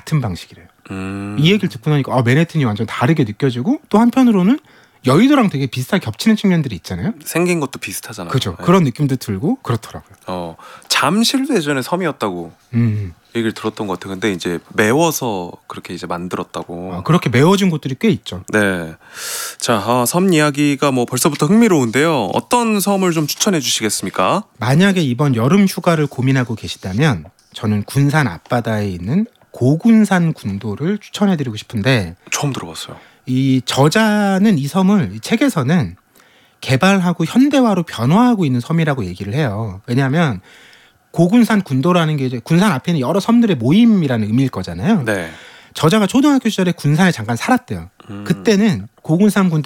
같은 방식이래요. 이 얘기를 듣고 나니까 맨해튼이 완전 다르게 느껴지고 또 한편으로는 여의도랑 되게 비슷하게 겹치는 측면들이 있잖아요. 생긴 것도 비슷하잖아요. 그렇죠. 네. 그런 느낌도 들고 그렇더라고요. 잠실도 예전에 섬이었다고 얘기를 들었던 것 같아요. 근데 이제 메워서 그렇게 이제 만들었다고. 그렇게 메워진 곳들이 꽤 있죠. 네. 자, 섬 이야기가 뭐 벌써부터 흥미로운데요. 어떤 섬을 좀 추천해 주시겠습니까? 만약에 이번 여름 휴가를 고민하고 계시다면 저는 군산 앞바다에 있는 고군산 군도를 추천해드리고 싶은데 처음 들어봤어요. 이 저자는 이 섬을 이 책에서는 개발하고 현대화로 변화하고 있는 섬이라고 얘기를 해요. 왜냐하면 고군산 군도라는 게 이제 군산 앞에 있는 여러 섬들의 모임이라는 의미일 거잖아요. 네. 저자가 초등학교 시절에 군산에 잠깐 살았대요. 그때는 고군산 군도